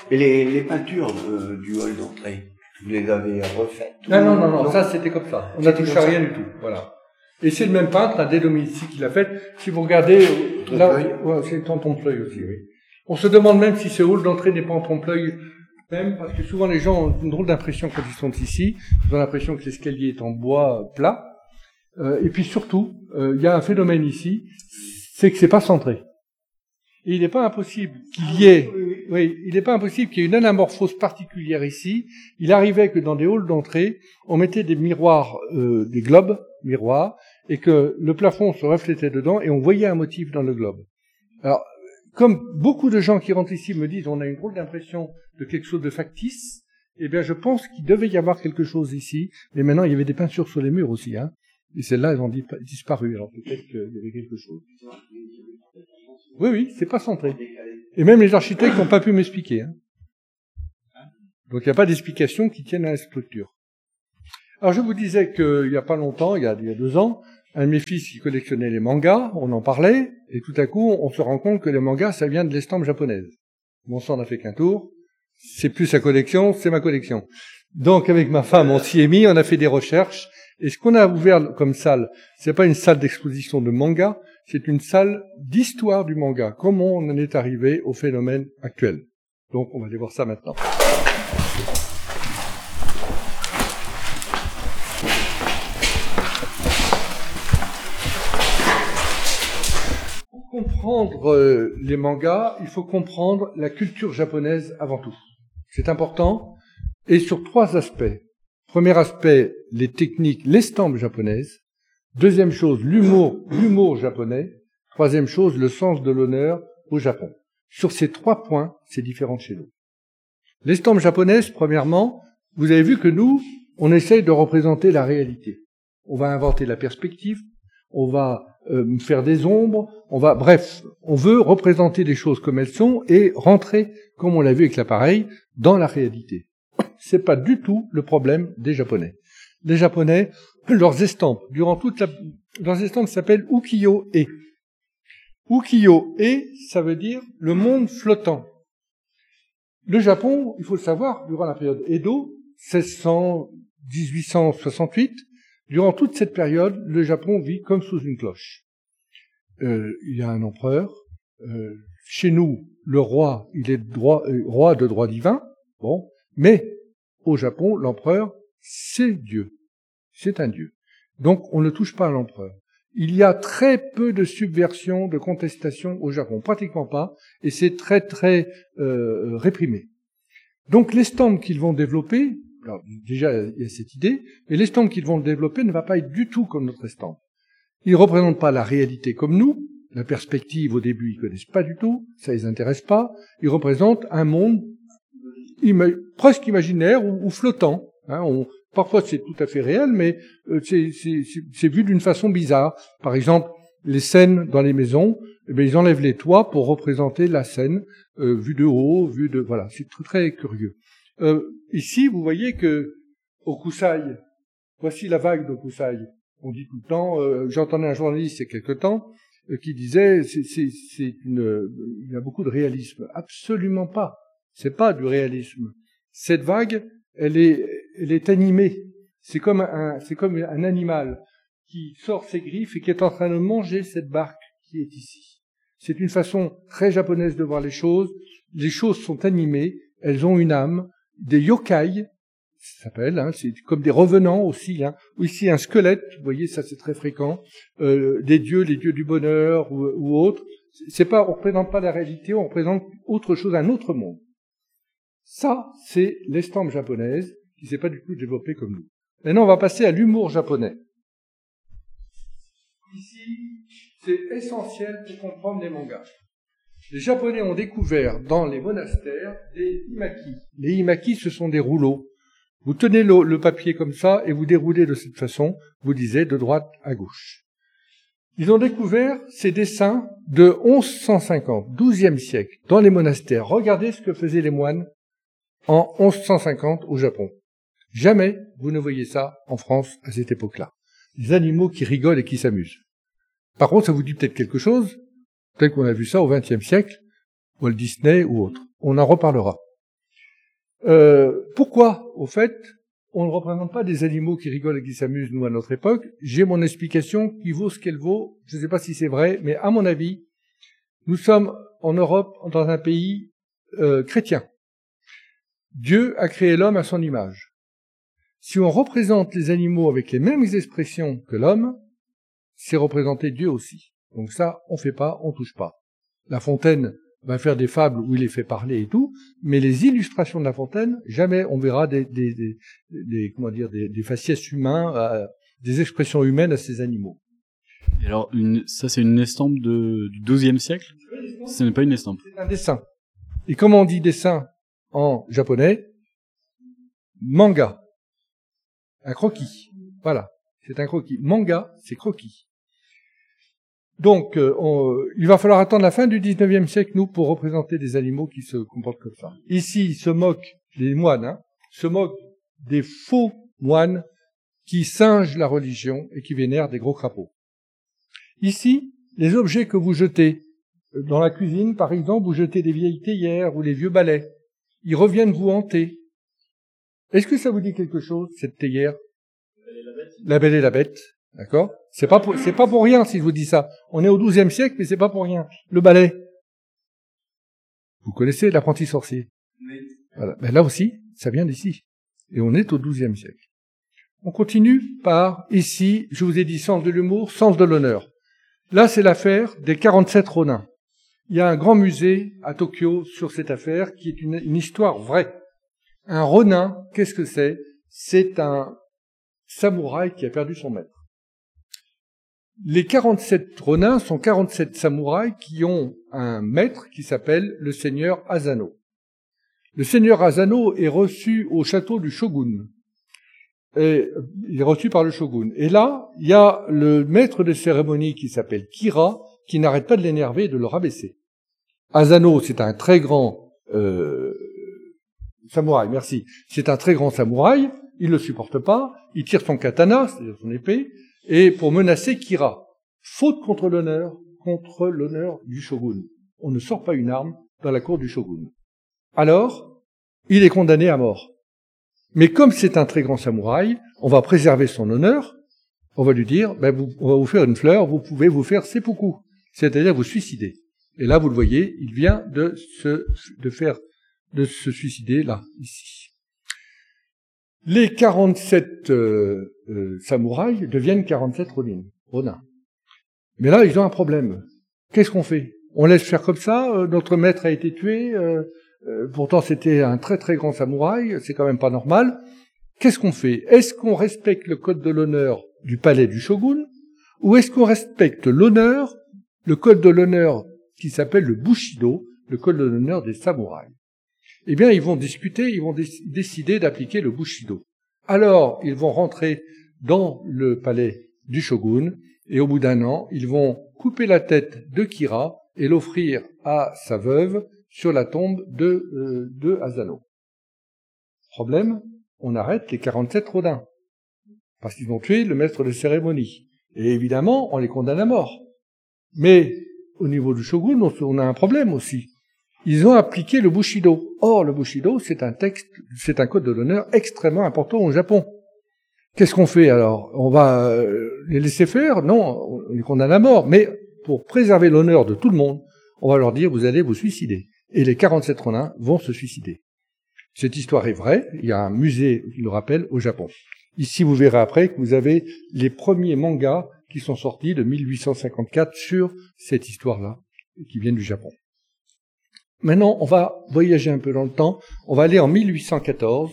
Et les peintures du hall d'entrée, vous les avez refaites? Non, ça c'était comme ça. On n'a touché à rien du tout. Voilà. Et c'est le même peintre, un Dominici, qui l'a fait. Si vous regardez, là, ouais, c'est en trompe-l'œil aussi, oui. On se demande même si ce hall d'entrée n'est pas en trompe-l'œil, même parce que souvent les gens ont une drôle d'impression quand ils sont ici. Ils ont l'impression que l'escalier est en bois plat. Et puis surtout, il y a un phénomène ici, c'est que c'est pas centré. Et il n'est pas impossible qu'il y ait, il n'est pas impossible qu'il y ait une anamorphose particulière ici. Il arrivait que dans des halls d'entrée, on mettait des miroirs, des globes, miroirs, et que le plafond se reflétait dedans et on voyait un motif dans le globe. Alors, comme beaucoup de gens qui rentrent ici me disent, on a une drôle d'impression de quelque chose de factice, eh bien, je pense qu'il devait y avoir quelque chose ici, mais maintenant, il y avait des peintures sur les murs aussi, hein. Et celles-là, elles ont disparu, alors peut-être qu'il y avait quelque chose. Oui, c'est pas centré. Et même les architectes n'ont pas pu m'expliquer. Hein. Donc il n'y a pas d'explication qui tienne à la structure. Alors je vous disais qu'il n'y a pas longtemps, il y a 2 ans, un de mes fils qui collectionnait les mangas, on en parlait, et tout à coup on se rend compte que les mangas, ça vient de l'estampe japonaise. Bon sang n'a fait qu'un tour, c'est plus sa collection, c'est ma collection. Donc avec ma femme, on s'y est mis, on a fait des recherches, et ce qu'on a ouvert comme salle, c'est pas une salle d'exposition de manga, c'est une salle d'histoire du manga, comment on en est arrivé au phénomène actuel. Donc on va aller voir ça maintenant. Pour comprendre les mangas, il faut comprendre la culture japonaise avant tout. C'est important, et sur 3 aspects. Premier aspect, les techniques, l'estampe japonaise. Deuxième chose, l'humour japonais. Troisième chose, le sens de l'honneur au Japon. Sur ces 3 points, c'est différent chez nous. L'estampe japonaise, premièrement, vous avez vu que nous, on essaye de représenter la réalité. On va inventer la perspective, on va faire des ombres, bref, on veut représenter les choses comme elles sont et rentrer, comme on l'a vu avec l'appareil, dans la réalité. C'est pas du tout le problème des Japonais. Les Japonais, leurs estampes, leurs estampes s'appellent ukiyo-e. Ukiyo-e, ça veut dire le monde flottant. Le Japon, il faut le savoir, durant la période Edo, 1600-1868, durant toute cette période, le Japon vit comme sous une cloche. Il y a un empereur. Chez nous, le roi, il est roi de droit divin. Bon, mais au Japon, l'empereur, c'est Dieu. C'est un Dieu. Donc, on ne touche pas à l'empereur. Il y a très peu de subversion, de contestation au Japon, pratiquement pas, et c'est très, très réprimé. Donc, l'estampe qu'ils vont développer, alors déjà, il y a cette idée, mais l'estampe qu'ils vont développer ne va pas être du tout comme notre estampe. Ils ne représentent pas la réalité comme nous, la perspective, au début, ils connaissent pas du tout, ça les intéresse pas. Ils représentent un monde presque imaginaire ou flottant. Hein, parfois c'est tout à fait réel, mais c'est vu d'une façon bizarre. Par exemple, les scènes dans les maisons, eh bien, ils enlèvent les toits pour représenter la scène vue de haut, voilà, c'est très, très curieux. Ici, vous voyez que Okusai, voici la vague d'Okusai. On dit tout le temps, j'entendais un journaliste il y a quelque temps qui disait il y a beaucoup de réalisme. Absolument pas. C'est pas du réalisme. Cette vague, elle est animée. C'est comme un animal qui sort ses griffes et qui est en train de manger cette barque qui est ici. C'est une façon très japonaise de voir les choses. Les choses sont animées, elles ont une âme. Des yokai, ça s'appelle, hein, c'est comme des revenants aussi. Hein. Ici, un squelette, vous voyez, ça c'est très fréquent. Des dieux, les dieux du bonheur ou autres. On représente pas la réalité, on représente autre chose, un autre monde. Ça, c'est l'estampe japonaise qui s'est pas du tout développée comme nous. Maintenant, on va passer à l'humour japonais. Ici, c'est essentiel pour comprendre les mangas. Les Japonais ont découvert dans les monastères des himaki. Les himaki, ce sont des rouleaux. Vous tenez le papier comme ça et vous déroulez de cette façon, vous lisez de droite à gauche. Ils ont découvert ces dessins de 1150, 12e siècle, dans les monastères. Regardez ce que faisaient les moines en 1150 au Japon. Jamais vous ne voyez ça en France à cette époque-là. Des animaux qui rigolent et qui s'amusent. Par contre, ça vous dit peut-être quelque chose. Peut-être qu'on a vu ça au XXe siècle, Walt Disney ou autre. On en reparlera. Pourquoi, au fait, on ne représente pas des animaux qui rigolent et qui s'amusent, nous, à notre époque? J'ai mon explication qui vaut ce qu'elle vaut. Je ne sais pas si c'est vrai, mais à mon avis, nous sommes en Europe, dans un pays chrétien. Dieu a créé l'homme à son image. Si on représente les animaux avec les mêmes expressions que l'homme, c'est représenter Dieu aussi. Donc ça, on fait pas, on touche pas. La Fontaine va faire des fables où il les fait parler et tout, mais les illustrations de La Fontaine, jamais on verra des faciès humains, des expressions humaines à ces animaux. Et alors, ça c'est une estampe du XIIe siècle? Ce n'est pas une estampe. C'est un dessin. Et comment on dit dessin en japonais? Manga. Un croquis. Voilà. C'est un croquis. Manga, c'est croquis. Donc, il va falloir attendre la fin du XIXe siècle, nous, pour représenter des animaux qui se comportent comme ça. Ici, ils se moquent, les moines, se moquent des faux moines qui singent la religion et qui vénèrent des gros crapauds. Ici, les objets que vous jetez dans la cuisine, par exemple, vous jetez des vieilles théières ou les vieux balais. Ils reviennent vous hanter. Est-ce que ça vous dit quelque chose, cette théière? La Belle et la Bête, d'accord? C'est pas pour rien si je vous dis ça. On est au XIIe siècle, mais c'est pas pour rien. Le ballet. Vous connaissez l'apprenti sorcier? Voilà. Ben là aussi, ça vient d'ici. Et on est au XIIe siècle. On continue par, ici, je vous ai dit sens de l'humour, sens de l'honneur. Là, c'est l'affaire des 47 Ronins. Il y a un grand musée à Tokyo sur cette affaire qui est une histoire vraie. Un Ronin, qu'est-ce que c'est? C'est un samouraï qui a perdu son maître. Les 47 Ronins sont 47 samouraïs qui ont un maître qui s'appelle le seigneur Asano. Le seigneur Asano est reçu au château du shogun. Et il est reçu par le shogun. Et là, il y a le maître de cérémonie qui s'appelle Kira, qui n'arrête pas de l'énerver et de le rabaisser. Asano, c'est un très grand samouraï, merci. C'est un très grand samouraï, il le supporte pas, il tire son katana, c'est-à-dire son épée, et pour menacer Kira. Faute contre l'honneur du shogun. On ne sort pas une arme dans la cour du shogun. Alors, il est condamné à mort. Mais comme c'est un très grand samouraï, on va préserver son honneur, on va lui dire, on va vous faire une fleur, vous pouvez vous faire seppuku, c'est-à-dire vous suicider. Et là, vous le voyez, il vient de se suicider, là, ici. Les 47 samouraïs deviennent 47 ronins. Mais là, ils ont un problème. Qu'est-ce qu'on fait? On laisse faire comme ça, notre maître a été tué, pourtant c'était un très très grand samouraï, c'est quand même pas normal. Qu'est-ce qu'on fait? Est-ce qu'on respecte le code de l'honneur du palais du shogun, ou est-ce qu'on respecte le code de l'honneur qui s'appelle le Bushido, le code de l'honneur des samouraïs? Eh bien, ils vont discuter, ils vont décider d'appliquer le Bushido. Alors, ils vont rentrer dans le palais du shogun, et au bout d'un an, ils vont couper la tête de Kira et l'offrir à sa veuve sur la tombe de Asano. Problème, on arrête les 47 Rodins, parce qu'ils ont tué le maître de cérémonie. Et évidemment, on les condamne à mort. Mais au niveau du shogun, on a un problème aussi. Ils ont appliqué le Bushido. Or, le Bushido, c'est un code de l'honneur extrêmement important au Japon. Qu'est-ce qu'on fait alors? On va les laisser faire? Non, on les condamne à mort. Mais pour préserver l'honneur de tout le monde, on va leur dire, vous allez vous suicider. Et les 47 Ronins vont se suicider. Cette histoire est vraie. Il y a un musée qui le rappelle au Japon. Ici, vous verrez après que vous avez les premiers mangas qui sont sortis de 1854 sur cette histoire-là, qui viennent du Japon. Maintenant, on va voyager un peu dans le temps. On va aller en 1814.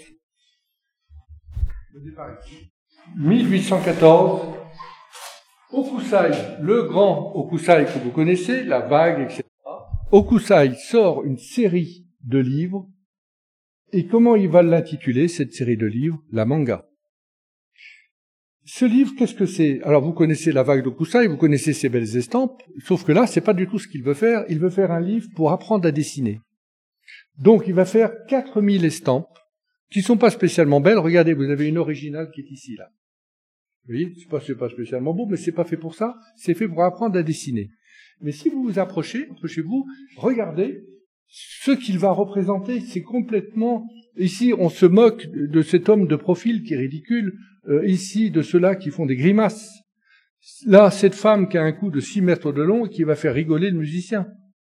1814, Hokusai, le grand Hokusai que vous connaissez, la vague, etc. Hokusai sort une série de livres. Et comment il va l'intituler, cette série de livres? La manga. Ce livre, qu'est-ce que c'est? Alors, vous connaissez la vague d'Hokusai, vous connaissez ses belles estampes, sauf que là, c'est pas du tout ce qu'il veut faire. Il veut faire un livre pour apprendre à dessiner. Donc, il va faire 4000 estampes, qui sont pas spécialement belles. Regardez, vous avez une originale qui est ici, là. Vous voyez, c'est pas spécialement beau, mais c'est pas fait pour ça. C'est fait pour apprendre à dessiner. Mais si vous vous approchez-vous, regardez ce qu'il va représenter, c'est complètement... Ici, on se moque de cet homme de profil qui est ridicule, ici, de ceux-là qui font des grimaces. Là, cette femme qui a un cou de 6 mètres de long et qui va faire rigoler le musicien.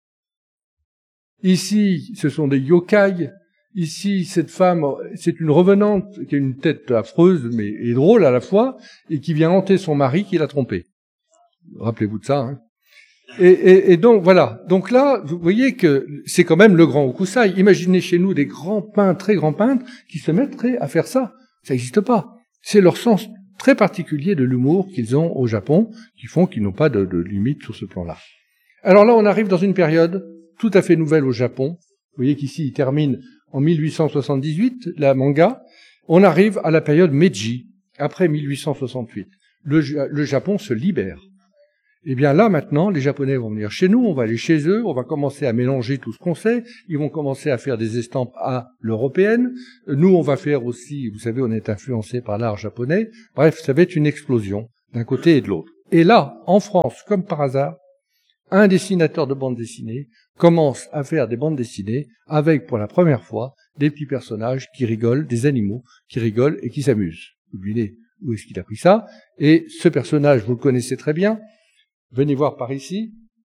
Ici, ce sont des yokai. Ici, cette femme, c'est une revenante qui a une tête affreuse mais et drôle à la fois et qui vient hanter son mari qui l'a trompé. Rappelez-vous de ça, hein. Et donc, voilà. Donc là, vous voyez que c'est quand même le grand Hokusai. Imaginez chez nous des grands peintres, très grands peintres, qui se mettraient à faire ça. Ça n'existe pas. C'est leur sens très particulier de l'humour qu'ils ont au Japon, qui font qu'ils n'ont pas de limite sur ce plan-là. Alors là, on arrive dans une période tout à fait nouvelle au Japon. Vous voyez qu'ici, il termine en 1878, la manga. On arrive à la période Meiji, après 1868. Le Japon se libère. Eh bien là, maintenant, les Japonais vont venir chez nous, on va aller chez eux, on va commencer à mélanger tout ce qu'on sait, ils vont commencer à faire des estampes à l'européenne. Nous, on va faire aussi, vous savez, on est influencé par l'art japonais. Bref, ça va être une explosion d'un côté et de l'autre. Et là, en France, comme par hasard, un dessinateur de bande dessinée commence à faire des bandes dessinées avec, pour la première fois, des petits personnages qui rigolent, des animaux qui rigolent et qui s'amusent. Oubliez où est-ce qu'il a pris ça. Et ce personnage, vous le connaissez très bien. Venez voir par ici.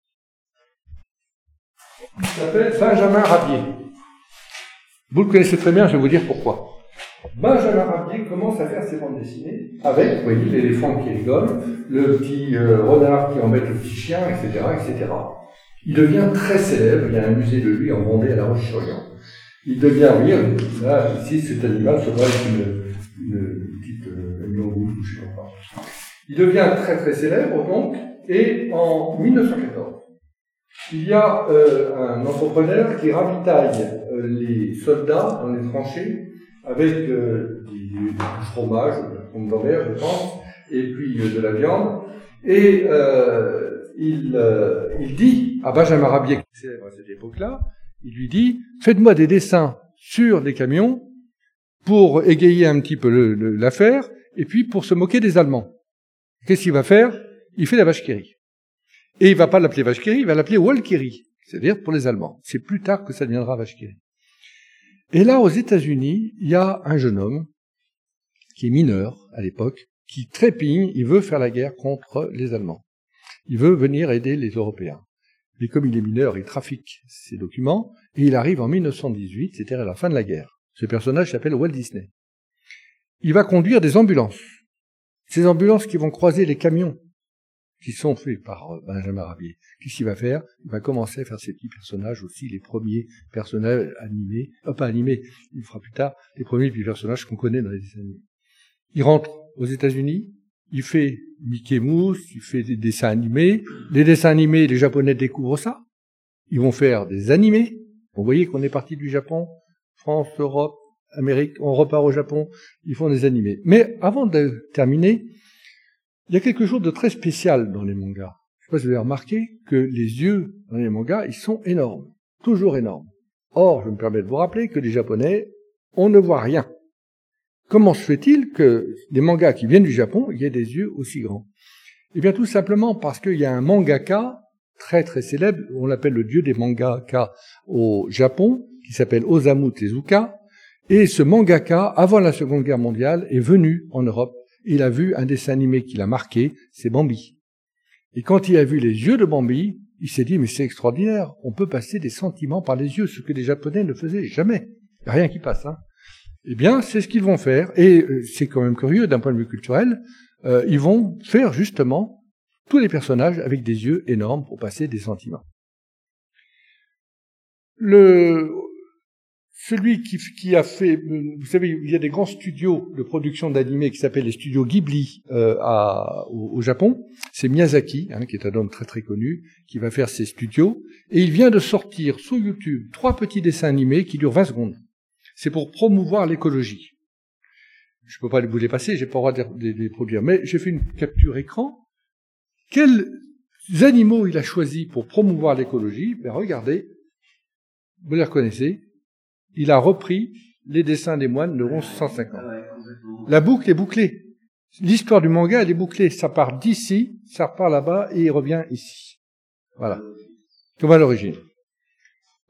Il s'appelle Benjamin Rabier. Vous le connaissez très bien, je vais vous dire pourquoi. Benjamin Rabier commence à faire ses bandes dessinées avec, vous voyez, l'éléphant qui rigole, le petit renard qui embête le petit chien, etc., etc. Il devient très célèbre, il y a un musée de lui en Vendée à La Roche-sur-Yon. Il devient, vous voyez, là, ici, cet animal, ça doit être une petite langouste, je ne sais pas. Il devient très très célèbre, donc, et en 1914, il y a un entrepreneur qui ravitaille les soldats dans les tranchées avec du fromage, de la pomme d'envers, je pense, et puis de la viande. Et il dit à Benjamin Rabier, qui est célèbre à cette époque-là, il lui dit « Faites-moi des dessins sur des camions pour égayer un petit peu l'affaire, et puis pour se moquer des Allemands. » Qu'est-ce qu'il va faire? Il fait la vache qui rit. Et il va pas l'appeler vache qui rit, il va l'appeler Walkiri, c'est-à-dire pour les Allemands. C'est plus tard que ça deviendra vache qui rit. Et là, aux États-Unis, il y a un jeune homme qui est mineur à l'époque, qui trépigne, il veut faire la guerre contre les Allemands. Il veut venir aider les Européens. Mais comme il est mineur, il trafique ses documents, et il arrive en 1918, c'est-à-dire à la fin de la guerre. Ce personnage s'appelle Walt Disney. Il va conduire des ambulances. Ces ambulances qui vont croiser les camions qui sont faits par Benjamin Rabier. Qu'est-ce qu'il va faire? Il va commencer à faire ces petits personnages aussi, les premiers personnages animés, pas animés, il fera plus tard, les premiers petits personnages qu'on connaît dans les dessins animés. Il rentre aux États-Unis, il fait Mickey Mouse, il fait des dessins animés. Les dessins animés, les Japonais découvrent ça. Ils vont faire des animés. Vous voyez qu'on est parti du Japon, France, Europe, Amérique, on repart au Japon, ils font des animés. Mais avant de terminer, il y a quelque chose de très spécial dans les mangas. Je ne sais pas si vous avez remarqué que les yeux dans les mangas, ils sont énormes, toujours énormes. Or, je me permets de vous rappeler que les Japonais, on ne voit rien. Comment se fait-il que des mangas qui viennent du Japon, il y ait des yeux aussi grands? Eh bien, tout simplement parce qu'il y a un mangaka très très célèbre, on l'appelle le dieu des mangaka au Japon, qui s'appelle Osamu Tezuka. Et ce mangaka, avant la Seconde Guerre mondiale, est venu en Europe. Il a vu un dessin animé qui l'a marqué, c'est Bambi. Et quand il a vu les yeux de Bambi, il s'est dit, mais c'est extraordinaire, on peut passer des sentiments par les yeux, ce que les Japonais ne faisaient jamais. Il n'y a rien qui passe, hein. Eh bien, c'est ce qu'ils vont faire. Et c'est quand même curieux d'un point de vue culturel, ils vont faire justement tous les personnages avec des yeux énormes pour passer des sentiments. Celui qui a fait, vous savez, il y a des grands studios de production d'animés qui s'appellent les studios Ghibli au Japon. C'est Miyazaki, qui est un homme très très connu, qui va faire ces studios. Et il vient de sortir sur YouTube 3 petits dessins animés qui durent 20 secondes. C'est pour promouvoir l'écologie. Je peux pas vous les passer, j'ai pas le droit de les produire, mais j'ai fait une capture écran. Quels animaux il a choisi pour promouvoir l'écologie? Ben regardez, vous les reconnaissez. Il a repris les dessins des moines de 1150. La boucle est bouclée. L'histoire du manga, elle est bouclée. Ça part d'ici, ça repart là-bas et il revient ici. Voilà. Comme à l'origine.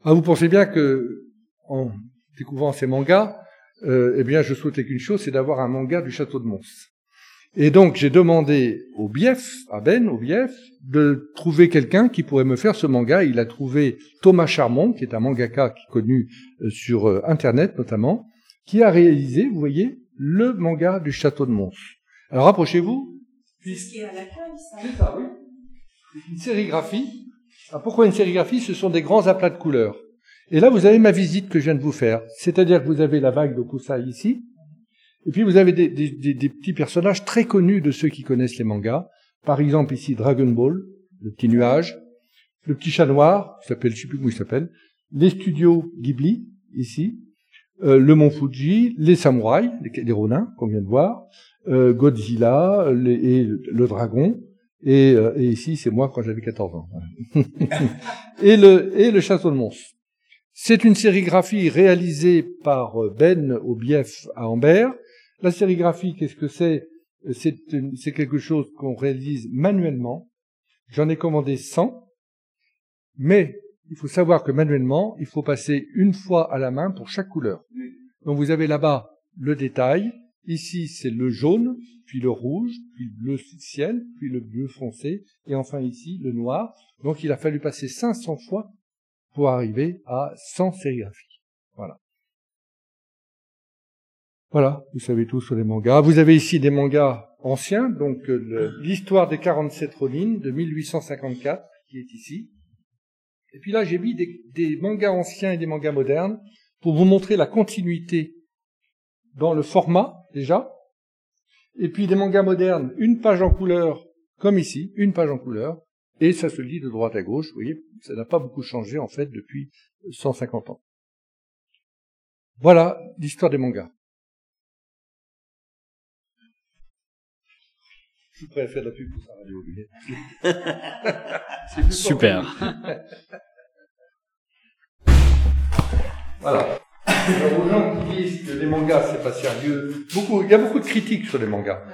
Ah, vous pensez bien que, en découvrant ces mangas, eh bien, je souhaitais qu'une chose, c'est d'avoir un manga du château de Mons. Et donc, j'ai demandé au Bief, à Ben, au Bief, de trouver quelqu'un qui pourrait me faire ce manga. Il a trouvé Thomas Charmont, qui est un mangaka qui est connu sur Internet notamment, qui a réalisé, vous voyez, le manga du château de Mons. Alors, approchez-vous. C'est ce qui est à l'accueil, ça. C'est ça, oui. C'est une sérigraphie. Alors, pourquoi une sérigraphie? Ce sont des grands aplats de couleurs. Et là, vous avez ma visite que je viens de vous faire. C'est-à-dire que vous avez la vague de Kusai ici. Et puis vous avez des petits personnages très connus de ceux qui connaissent les mangas. Par exemple ici Dragon Ball, le petit nuage, le petit chat noir, je ne sais plus comment il s'appelle, les studios Ghibli ici, le mont Fuji, les samouraïs, les Ronin qu'on vient de voir, Godzilla et le dragon, et ici c'est moi quand j'avais 14 ans. et le château de Mons. C'est une sérigraphie réalisée par Ben au Bief à Ambert. La sérigraphie, qu'est-ce que c'est? C'est quelque chose qu'on réalise manuellement. J'en ai commandé 100, mais il faut savoir que manuellement, il faut passer une fois à la main pour chaque couleur. Donc vous avez là-bas le détail. Ici, c'est le jaune, puis le rouge, puis le bleu ciel, puis le bleu foncé, et enfin ici, le noir. Donc il a fallu passer 500 fois pour arriver à 100 sérigraphies. Voilà. Voilà, vous savez tout sur les mangas. Vous avez ici des mangas anciens, donc l'histoire des 47 Ronin de 1854, qui est ici. Et puis là, j'ai mis des mangas anciens et des mangas modernes pour vous montrer la continuité dans le format, déjà. Et puis des mangas modernes, une page en couleur, comme ici, une page en couleur, et ça se lit de droite à gauche. Vous voyez, ça n'a pas beaucoup changé, en fait, depuis 150 ans. Voilà l'histoire des mangas. Je suis prêt à faire de la pub pour sa radio. Super. Voilà. Alors, aux gens qui disent que les mangas, c'est pas sérieux, il y a beaucoup de critiques sur les mangas.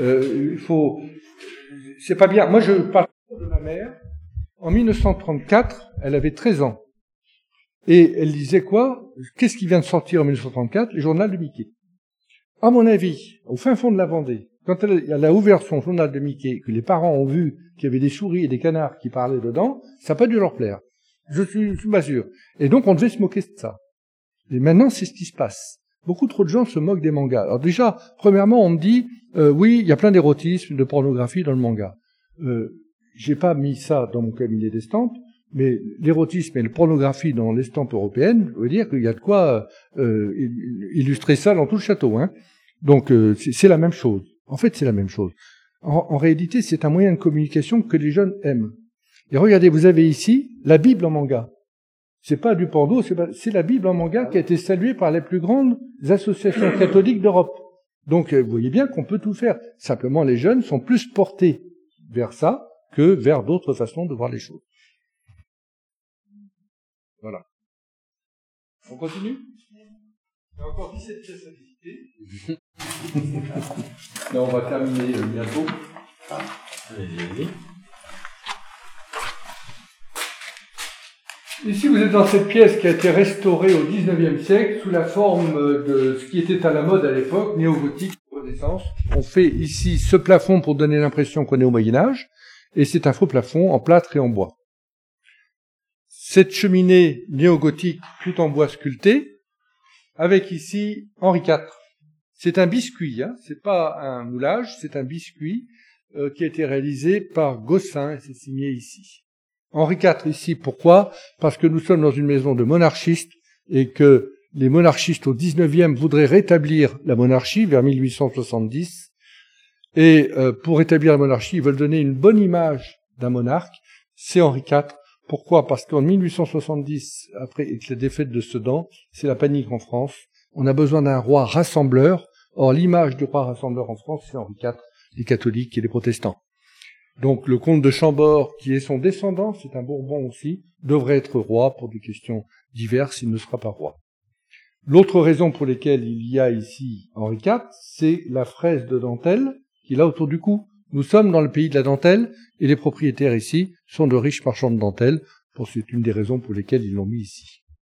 C'est pas bien. Moi, je parle de ma mère. En 1934, elle avait 13 ans. Et elle disait quoi? Qu'est-ce qui vient de sortir en 1934? Le journal de Mickey. À mon avis, au fin fond de la Vendée, quand elle a ouvert son journal de Mickey, que les parents ont vu qu'il y avait des souris et des canards qui parlaient dedans, ça n'a pas dû leur plaire. Je suis pas sûr. Et donc, on devait se moquer de ça. Et maintenant, c'est ce qui se passe. Beaucoup trop de gens se moquent des mangas. Alors déjà, premièrement, on me dit, oui, il y a plein d'érotisme, de pornographie dans le manga. J'ai pas mis ça dans mon cabinet d'estampes, mais l'érotisme et la pornographie dans l'estampe européenne, je veux dire qu'il y a de quoi illustrer ça dans tout le château. Hein. Donc, c'est la même chose. En fait, c'est la même chose. En réalité, c'est un moyen de communication que les jeunes aiment. Et regardez, vous avez ici la Bible en manga. C'est pas du porno, c'est la Bible en manga qui a été saluée par les plus grandes associations catholiques d'Europe. Donc, vous voyez bien qu'on peut tout faire. Simplement, les jeunes sont plus portés vers ça que vers d'autres façons de voir les choses. Voilà. On continue? Il y a encore 17 pièces à visiter. Là, on va terminer bientôt. Allez. Ici, vous êtes dans cette pièce qui a été restaurée au XIXe siècle sous la forme de ce qui était à la mode à l'époque, néo-gothique, Renaissance. On fait ici ce plafond pour donner l'impression qu'on est au Moyen-Âge, et c'est un faux plafond en plâtre et en bois. Cette cheminée néo-gothique tout en bois sculpté, avec ici Henri IV. C'est un biscuit, hein. C'est pas un moulage, c'est un biscuit qui a été réalisé par Gossin, et c'est signé ici. Henri IV ici, pourquoi? Parce que nous sommes dans une maison de monarchistes et que les monarchistes au XIXe voudraient rétablir la monarchie vers 1870. Et pour rétablir la monarchie, ils veulent donner une bonne image d'un monarque. C'est Henri IV. Pourquoi? Parce qu'en 1870, après la défaite de Sedan, c'est la panique en France. On a besoin d'un roi rassembleur. Or, l'image du roi rassembleur en France, c'est Henri IV, les catholiques et les protestants. Donc le comte de Chambord, qui est son descendant, c'est un Bourbon aussi, devrait être roi pour des questions diverses, il ne sera pas roi. L'autre raison pour laquelle il y a ici Henri IV, c'est la fraise de dentelle qu'il a autour du cou. Nous sommes dans le pays de la dentelle, et les propriétaires ici sont de riches marchands de dentelle, c'est une des raisons pour lesquelles ils l'ont mis ici.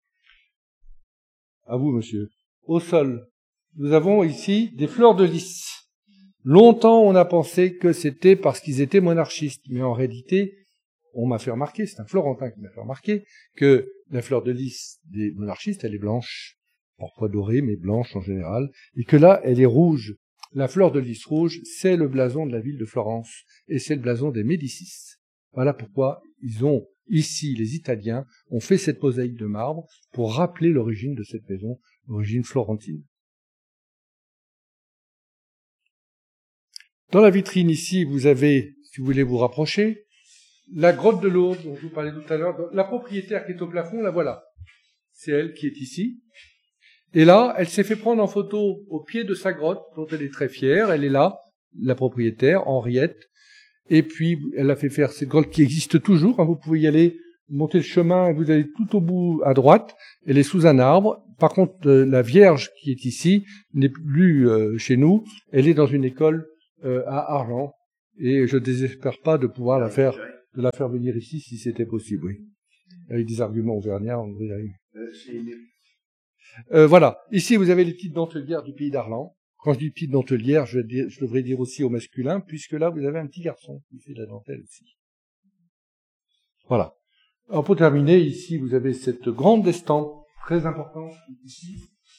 À vous, monsieur. Au sol, nous avons ici des fleurs de lys. Longtemps, on a pensé que c'était parce qu'ils étaient monarchistes, mais en réalité, on m'a fait remarquer, c'est un Florentin qui m'a fait remarquer, que la fleur de lys des monarchistes, elle est blanche, parfois dorée, mais blanche en général, et que là, elle est rouge. La fleur de lys rouge, c'est le blason de la ville de Florence, et c'est le blason des Médicis. Voilà pourquoi ici, les Italiens, ont fait cette mosaïque de marbre pour rappeler l'origine de cette maison, l'origine florentine. Dans la vitrine ici, vous avez, si vous voulez vous rapprocher, la grotte de Lourdes, dont je vous parlais tout à l'heure. La propriétaire qui est au plafond, la voilà. C'est elle qui est ici. Et là, elle s'est fait prendre en photo au pied de sa grotte, dont elle est très fière. Elle est là, la propriétaire, Henriette. Et puis, elle a fait faire cette grotte qui existe toujours. Vous pouvez y aller, monter le chemin, et vous allez tout au bout à droite. Elle est sous un arbre. Par contre, la Vierge qui est ici n'est plus chez nous. Elle est dans une école à Arlans. Et je ne désespère pas de pouvoir la faire venir ici si c'était possible, oui. Avec des arguments auvergnats, on devrait y arriver. Voilà. Ici, vous avez les petites dentelières du pays d'Arlans. Quand je dis petites dentelières, je devrais dire aussi au masculin, puisque là, vous avez un petit garçon qui fait de la dentelle aussi. Voilà. Alors, pour terminer, ici, vous avez cette grande estampe très importante, ici,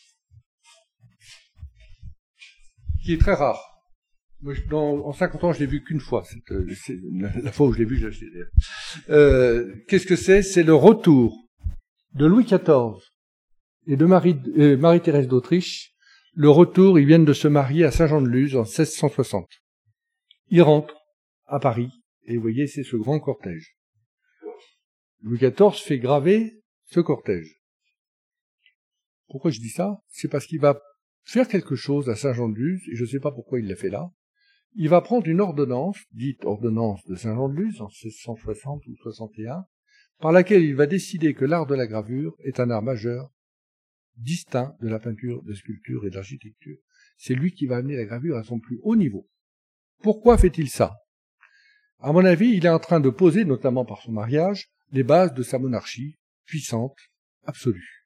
qui est très rare. Moi, en 50 ans, je l'ai vu qu'une fois. C'est la fois où je l'ai vu, je l'ai acheté d'ailleurs. Qu'est-ce que c'est? C'est le retour de Louis XIV et de Marie-Thérèse d'Autriche. Le retour, ils viennent de se marier à Saint-Jean-de-Luz en 1660. Ils rentrent à Paris, et vous voyez, c'est ce grand cortège. Louis XIV fait graver ce cortège. Pourquoi je dis ça? C'est parce qu'il va faire quelque chose à Saint-Jean-de-Luz, et je ne sais pas pourquoi il l'a fait là. Il va prendre une ordonnance, dite ordonnance de Saint-Jean-de-Luz, en 1660 ou 61, par laquelle il va décider que l'art de la gravure est un art majeur, distinct de la peinture, de la sculpture et de l'architecture. C'est lui qui va amener la gravure à son plus haut niveau. Pourquoi fait-il ça? À mon avis, il est en train de poser, notamment par son mariage, les bases de sa monarchie, puissante, absolue.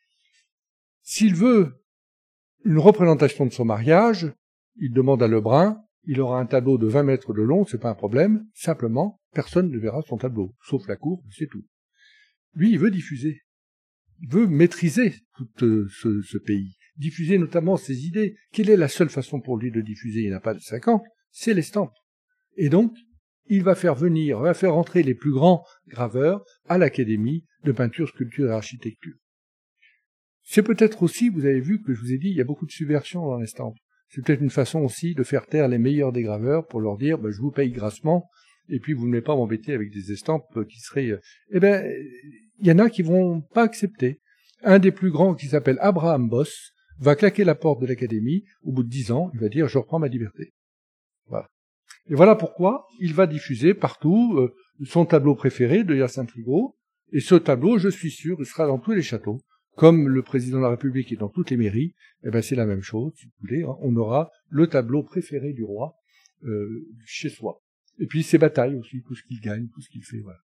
S'il veut une représentation de son mariage, il demande à Lebrun, il aura un tableau de 20 mètres de long, c'est pas un problème, simplement, personne ne verra son tableau, sauf la cour, c'est tout. Lui, il veut diffuser. Il veut maîtriser tout ce pays, diffuser notamment ses idées. Quelle est la seule façon pour lui de diffuser? Il n'a pas de 50, c'est l'estampe. Et donc, il va faire entrer les plus grands graveurs à l'Académie de peinture, sculpture et architecture. C'est peut-être aussi, vous avez vu que je vous ai dit, il y a beaucoup de subversion dans l'estampe. C'est peut-être une façon aussi de faire taire les meilleurs des graveurs pour leur dire, je vous paye grassement, et puis vous ne venez pas m'embêter avec des estampes qui seraient... il y en a qui vont pas accepter. Un des plus grands, qui s'appelle Abraham Boss, va claquer la porte de l'Académie. Au bout de 10 ans, il va dire, je reprends ma liberté. Voilà. Et voilà pourquoi il va diffuser partout son tableau préféré de Hyacinthe Rigaud. Et ce tableau, je suis sûr, il sera dans tous les châteaux. Comme le président de la République est dans toutes les mairies, c'est la même chose, si vous voulez. On aura le tableau préféré du roi chez soi. Et puis ses batailles aussi, tout ce qu'il gagne, tout ce qu'il fait, voilà.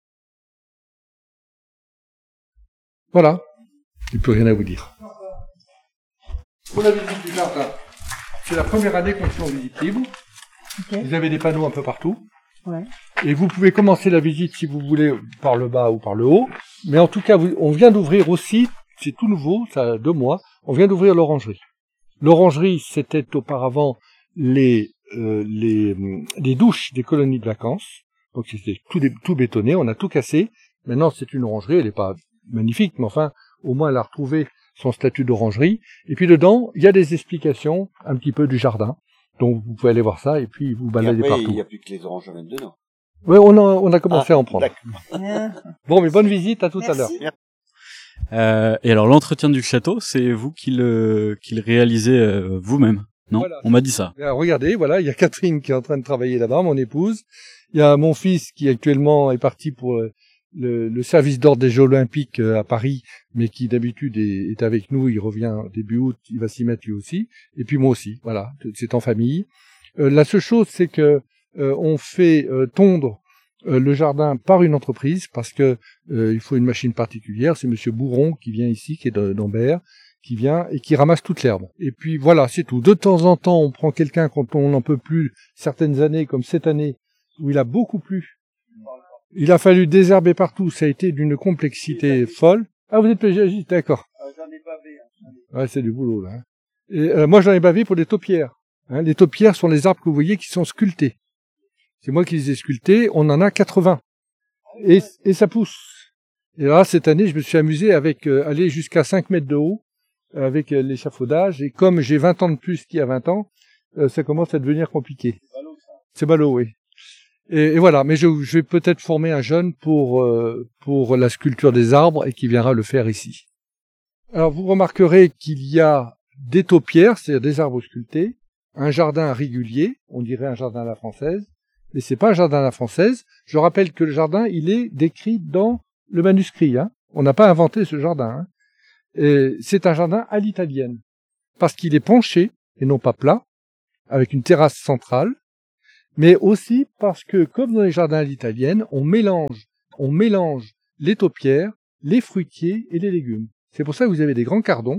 Voilà. Je n'ai plus rien à vous dire. Pour la visite du jardin, c'est la première année qu'on fait en visite libre. Okay. Vous avez des panneaux un peu partout. Ouais. Et vous pouvez commencer la visite, si vous voulez, par le bas ou par le haut. Mais en tout cas, on vient d'ouvrir aussi, c'est tout nouveau, ça a 2 mois, on vient d'ouvrir l'orangerie. L'orangerie, c'était auparavant les douches des colonies de vacances. Donc c'était tout bétonné, on a tout cassé. Maintenant, c'est une orangerie, elle n'est pas magnifique, mais enfin, au moins elle a retrouvé son statut d'orangerie. Et puis dedans, il y a des explications un petit peu du jardin. Donc vous pouvez aller voir ça et puis vous baladez partout. Il n'y a plus que les oranges à mettre dedans. Oui, on a commencé à en prendre. Bon, mais bonne visite, à tout à l'heure. Et alors l'entretien du château, c'est vous qui le réalisez vous-même, non? Voilà. On m'a dit ça. Alors, regardez, voilà, il y a Catherine qui est en train de travailler là-bas, mon épouse. Il y a mon fils qui actuellement est parti pour le service d'ordre des Jeux Olympiques à Paris, mais qui d'habitude est avec nous. Il revient début août, il va s'y mettre lui aussi. Et puis moi aussi, voilà, c'est en famille. La seule chose, c'est que on fait tondre le jardin par une entreprise parce que il faut une machine particulière. C'est Monsieur Bourron qui vient ici, qui est d'Ambert, qui vient et qui ramasse toute l'herbe. Et puis voilà, c'est tout. De temps en temps, on prend quelqu'un quand on n'en peut plus, certaines années, comme cette année, où il a beaucoup plu. Il a fallu désherber partout, ça a été d'une complexité folle. Ah, vous êtes paysagiste, d'accord. J'en ai pas vu. Ouais, c'est du boulot, là. Et, moi, j'en ai bavé pour des taupières. Hein, les taupières sont les arbres que vous voyez qui sont sculptés. C'est moi qui les ai sculptés, on en a 80. Et ça pousse. Et là, cette année, je me suis amusé avec aller jusqu'à 5 mètres de haut avec l'échafaudage. Et comme j'ai 20 ans de plus qu'il y a 20 ans, ça commence à devenir compliqué. C'est ballot, oui. Et voilà, mais je vais peut-être former un jeune pour la sculpture des arbres et qui viendra le faire ici. Alors vous remarquerez qu'il y a des taupières, c'est-à-dire des arbres sculptés, un jardin régulier, on dirait un jardin à la française, mais c'est pas un jardin à la française. Je rappelle que le jardin, il est décrit dans le manuscrit. Hein. On n'a pas inventé ce jardin. Hein. Et c'est un jardin à l'italienne, parce qu'il est penché et non pas plat, avec une terrasse centrale, mais aussi parce que, comme dans les jardins à l'italienne, on mélange les taupières, les fruitiers et les légumes. C'est pour ça que vous avez des grands cardons